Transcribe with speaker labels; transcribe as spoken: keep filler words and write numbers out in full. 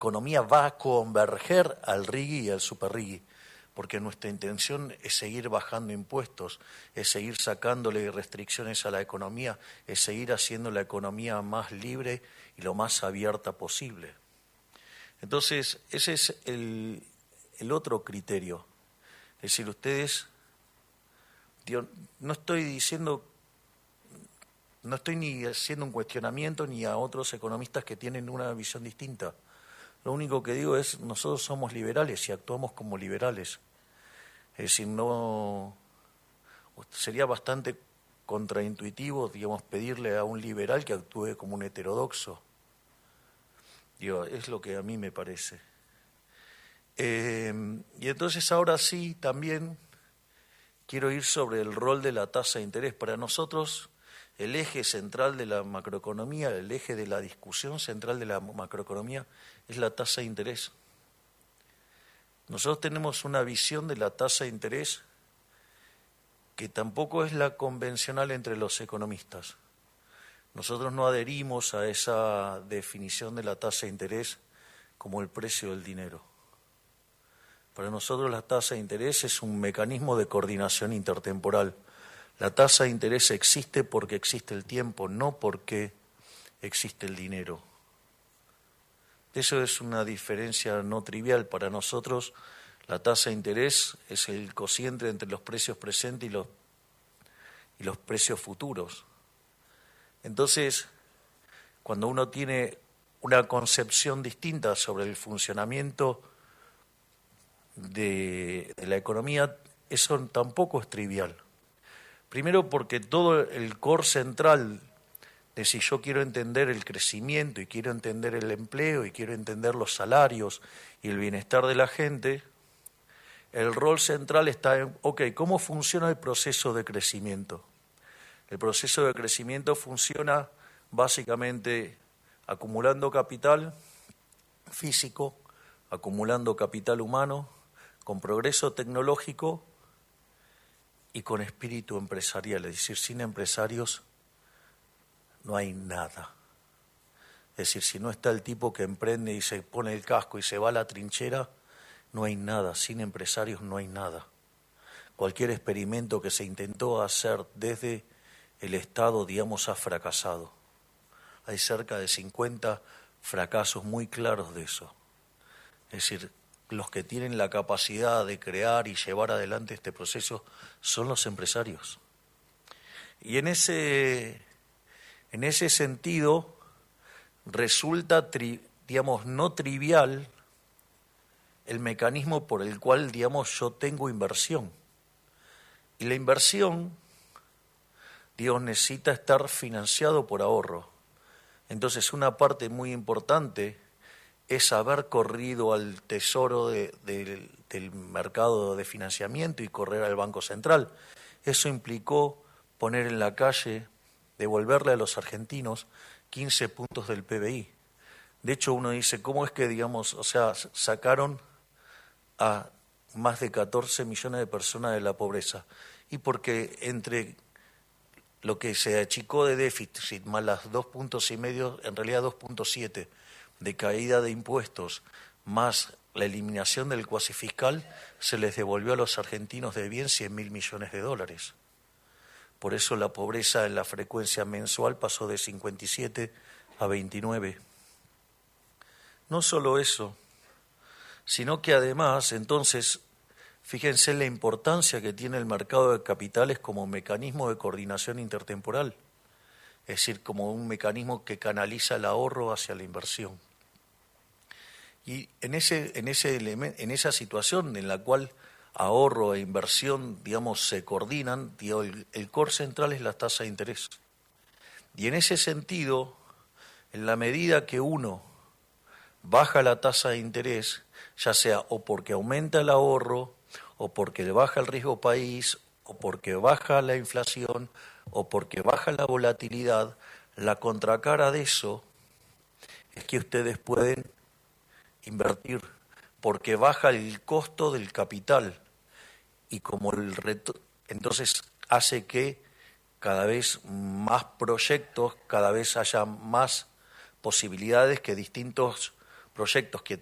Speaker 1: economía va a converger al RIGI y al super RIGI, porque nuestra intención es seguir bajando impuestos, es seguir sacándole restricciones a la economía, es seguir haciendo la economía más libre y lo más abierta posible. Entonces, ese es el, el otro criterio. Es decir, ustedes, digo, no estoy diciendo, no estoy ni haciendo un cuestionamiento ni a otros economistas que tienen una visión distinta. Lo único que digo es, nosotros somos liberales y actuamos como liberales. Es decir, no sería bastante contraintuitivo, digamos, pedirle a un liberal que actúe como un heterodoxo. Digo, es lo que a mí me parece. Eh, y entonces ahora sí, también quiero ir sobre el rol de la tasa de interés. Para nosotros, el eje central de la macroeconomía, el eje de la discusión central de la macroeconomía es la tasa de interés. Nosotros tenemos una visión de la tasa de interés que tampoco es la convencional entre los economistas. Nosotros no adherimos a esa definición de la tasa de interés como el precio del dinero. Para nosotros la tasa de interés es un mecanismo de coordinación intertemporal. La tasa de interés existe porque existe el tiempo, no porque existe el dinero. Eso es una diferencia no trivial. Para nosotros la tasa de interés es el cociente entre los precios presentes y los, y los precios futuros. Entonces, cuando uno tiene una concepción distinta sobre el funcionamiento de, de la economía, eso tampoco es trivial. Primero porque todo el core central de si yo quiero entender el crecimiento y quiero entender el empleo y quiero entender los salarios y el bienestar de la gente, el rol central está en, ok, ¿cómo funciona el proceso de crecimiento? El proceso de crecimiento funciona básicamente acumulando capital físico, acumulando capital humano, con progreso tecnológico y con espíritu empresarial. Es decir, sin empresarios no hay nada. Es decir, si no está el tipo que emprende y se pone el casco y se va a la trinchera, no hay nada. Sin empresarios no hay nada. Cualquier experimento que se intentó hacer desde el Estado, digamos, ha fracasado. Hay cerca de cincuenta fracasos muy claros de eso. Es decir, los que tienen la capacidad de crear y llevar adelante este proceso son los empresarios. Y en ese, en ese sentido resulta, tri, digamos, no trivial el mecanismo por el cual, digamos, yo tengo inversión. Y la inversión, Dios, necesita estar financiado por ahorro. Entonces, una parte muy importante es haber corrido al tesoro de, de, del mercado de financiamiento y correr al Banco Central. Eso implicó poner en la calle, devolverle a los argentinos quince puntos del P B I. De hecho, uno dice, ¿cómo es que, digamos, o sea, sacaron a más de catorce millones de personas de la pobreza? Y porque entre lo que se achicó de déficit más las dos puntos y medio, en realidad dos punto siete de caída de impuestos, más la eliminación del cuasi fiscal, se les devolvió a los argentinos de bien cien mil millones de dólares. Por eso la pobreza en la frecuencia mensual pasó de cincuenta y siete a veintinueve. No solo eso, sino que además, entonces, fíjense la importancia que tiene el mercado de capitales como mecanismo de coordinación intertemporal, es decir, como un mecanismo que canaliza el ahorro hacia la inversión. Y en, ese, en, ese element, en esa situación en la cual ahorro e inversión, digamos, se coordinan, digamos, el, el core central es la tasa de interés. Y en ese sentido, en la medida que uno baja la tasa de interés, ya sea o porque aumenta el ahorro, o porque baja el riesgo país, o porque baja la inflación, o porque baja la volatilidad, la contracara de eso es que ustedes pueden invertir, porque baja el costo del capital y como el reto, entonces hace que cada vez más proyectos, cada vez haya más posibilidades que distintos proyectos que